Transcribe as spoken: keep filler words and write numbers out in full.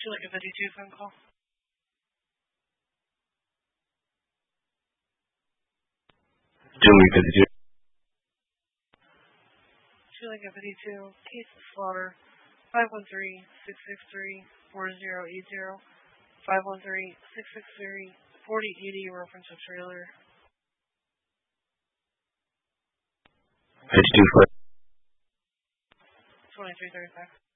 you like a fifty-two phone call? Julie fifty-two. Would you like a fifty-two? Case of slaughter. five one three, six six three, four zero eight zero. five one three, six six three, four zero eight zero, reference to trailer. fifty-two foot. twenty-three thirty-five.